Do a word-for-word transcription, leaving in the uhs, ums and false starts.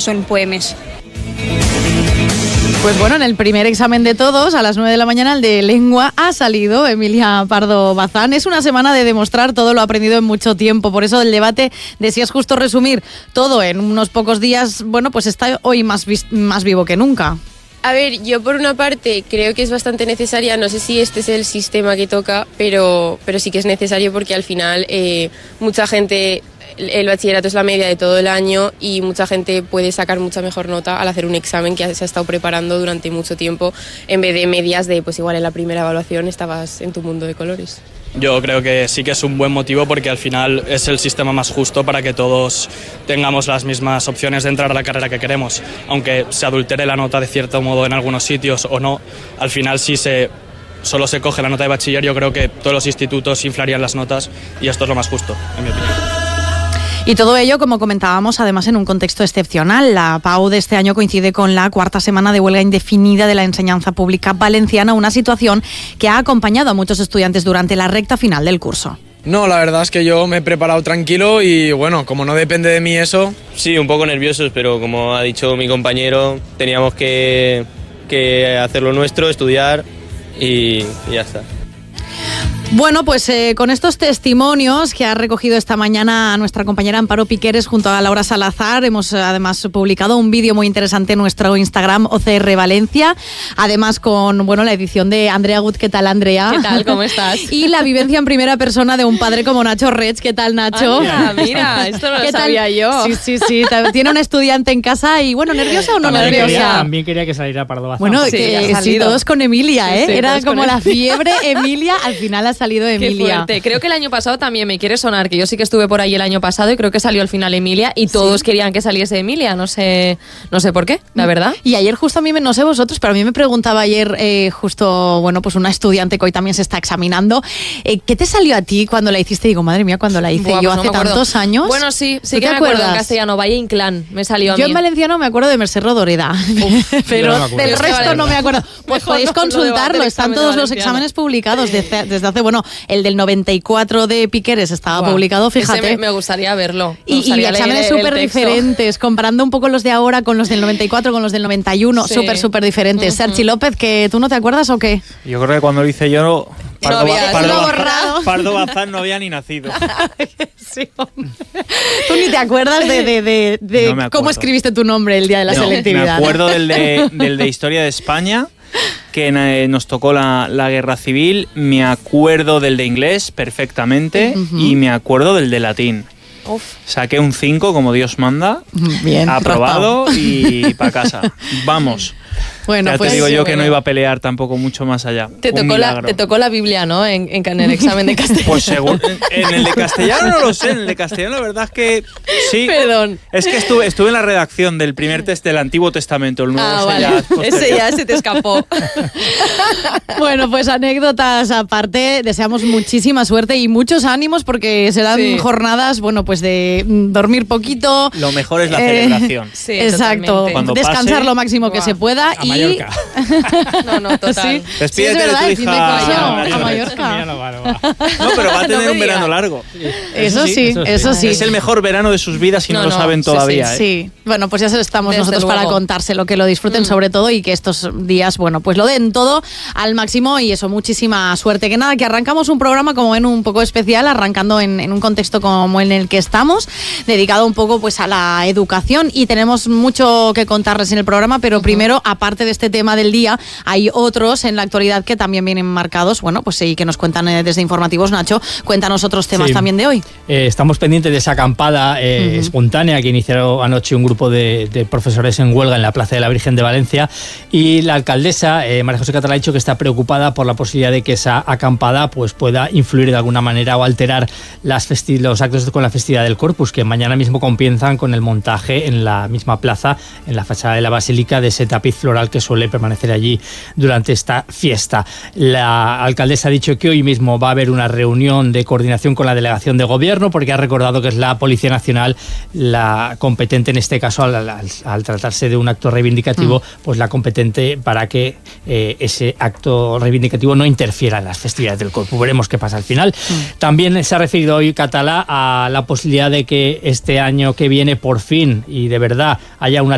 son poemes. Pues bueno, en el primer examen de todos, a las nueve de la mañana, el de lengua, ha salido Emilia Pardo Bazán. Es una semana de demostrar todo lo aprendido en mucho tiempo. Por eso el debate de si es justo resumir todo en unos pocos días, bueno, pues está hoy más, más vivo que nunca. A ver, yo por una parte creo que es bastante necesaria, no sé si este es el sistema que toca, pero, pero sí que es necesario porque al final eh, mucha gente... El bachillerato es la media de todo el año y mucha gente puede sacar mucha mejor nota al hacer un examen que se ha estado preparando durante mucho tiempo, en vez de medias de, pues igual en la primera evaluación estabas en tu mundo de colores. Yo creo que sí que es un buen motivo porque al final es el sistema más justo para que todos tengamos las mismas opciones de entrar a la carrera que queremos. Aunque se adultere la nota de cierto modo en algunos sitios o no, al final sí se... solo se coge la nota de bachiller, yo creo que todos los institutos inflarían las notas y esto es lo más justo, en mi opinión. Y todo ello, como comentábamos, además en un contexto excepcional. La PAU de este año coincide con la cuarta semana de huelga indefinida de la enseñanza pública valenciana, una situación que ha acompañado a muchos estudiantes durante la recta final del curso. No, la verdad es que yo me he preparado tranquilo y bueno, como no depende de mí eso... Sí, un poco nerviosos, pero como ha dicho mi compañero, teníamos que, que hacer lo nuestro, estudiar y, y ya está. Bueno, pues eh, con estos testimonios que ha recogido esta mañana nuestra compañera Amparo Piqueres junto a Laura Salazar, hemos además publicado un vídeo muy interesante en nuestro Instagram O C R Valencia, además con bueno la edición de Andrea Gut. ¿Qué tal, Andrea? ¿Qué tal? ¿Cómo estás? Y la vivencia en primera persona de un padre como Nacho Rech. ¿Qué tal, Nacho? Anda, mira, esto no lo sabía yo. Sí, sí, sí, tiene un estudiante en casa y bueno, ¿nerviosa o no también nerviosa? Quería, también quería que saliera Pardo Bazán. Bueno, sí, que sí, todos con Emilia, ¿eh? Sí, sí, Era como la él. fiebre Emilia, al final ha salido Emilia. Qué fuerte. Creo que el año pasado también me quiere sonar, que yo sí que estuve por ahí el año pasado y creo que salió al final Emilia y todos sí. querían que saliese Emilia, no sé no sé por qué, la verdad. Y ayer justo a mí, no sé vosotros, pero a mí me preguntaba ayer eh, justo, bueno, pues una estudiante que hoy también se está examinando, eh, ¿qué te salió a ti cuando la hiciste? Y digo, madre mía, cuando la hice Buah, yo pues hace no tantos años. Bueno, sí, sí que me te acuerdo acuerdas? En castellano, Valle Inclán, me salió a yo mí. en valenciano me acuerdo de Mercè Rodoreda, pero no del resto vale, no me acuerdo. Pues podéis no, consultarlo, están todos los exámenes publicados desde, desde hace, bueno, el del noventa y cuatro de Piqueres estaba wow. publicado, fíjate. Ese me, me gustaría verlo. Me y, gustaría y exámenes súper diferentes, comparando un poco los de ahora con los del noventa y cuatro, con los del noventa y uno, súper, sí. súper diferentes. Uh-huh. Sergi López, ¿que tú no te acuerdas o qué? Yo creo que cuando lo hice yo, Pardo, no había, Pardo, Pardo, Bazán, Pardo Bazán no había ni nacido. Sí, tú ni te acuerdas de, de, de, de no cómo escribiste tu nombre el día de la no, selectividad. Me acuerdo del de, del de Historia de España, que nos tocó la, la guerra civil, me acuerdo del de inglés perfectamente uh-huh. y me acuerdo del de latín. Uf. Saqué un cinco como Dios manda, bien, aprobado tratado. Y para casa. Vamos. Bueno, ya pues te digo sí, yo bueno. que no iba a pelear tampoco mucho más allá. Te tocó, la, te tocó la Biblia, ¿no? En, en, en el examen de castellano. Pues según, en el de castellano no lo sé, en el de castellano la verdad es que sí. Perdón. Es que estuve, estuve en la redacción del primer test del Antiguo Testamento, el nuevo ah, ese, vale. ya ese ya se te escapó. Bueno, pues anécdotas aparte, deseamos muchísima suerte y muchos ánimos porque serán sí. jornadas, bueno, pues de dormir poquito. Lo mejor es la eh, celebración. Sí, exacto. Descansar pase, lo máximo wow. que se pueda a y Mallorca. No, no, total. Sí, Despídete sí, es verdad, de tu hija. A, a Mallorca. No, pero va a tener no un verano largo. Eso sí, eso sí, eso sí. Es el mejor verano de sus vidas y no, no lo saben sí, todavía. Sí, ¿eh? sí. Bueno, pues ya estamos Desde nosotros luego. para contárselo, que lo disfruten mm. sobre todo y que estos días, bueno, pues lo den todo al máximo y eso, muchísima suerte. Que nada, que arrancamos un programa como ven un poco especial, arrancando en, en un contexto como en el que estamos, dedicado un poco pues a la educación y tenemos mucho que contarles en el programa, pero uh-huh. primero, aparte de este tema del día, hay otros en la actualidad que también vienen marcados, bueno, pues sí, que nos cuentan eh, desde Informativos. Nacho, cuéntanos otros temas sí. también de hoy. Eh, estamos pendientes de esa acampada eh, uh-huh. espontánea que iniciaron anoche un grupo de, de profesores en huelga en la Plaza de la Virgen de Valencia y la alcaldesa, eh, María José Catalá, ha dicho que está preocupada por la posibilidad de que esa acampada pues, pueda influir de alguna manera o alterar las festi- los actos con la festividad del Corpus, que mañana mismo comienzan con el montaje en la misma plaza, en la fachada de la Basílica, de ese tapiz floral que suele permanecer allí durante esta fiesta. La alcaldesa ha dicho que hoy mismo va a haber una reunión de coordinación con la delegación de gobierno porque ha recordado que es la Policía Nacional la competente en este caso al, al, al tratarse de un acto reivindicativo, mm. pues la competente para que eh, ese acto reivindicativo no interfiera en las festividades del Corpus. Veremos qué pasa al final. Mm. También se ha referido hoy Catalá a la posibilidad de que este año que viene por fin y de verdad haya una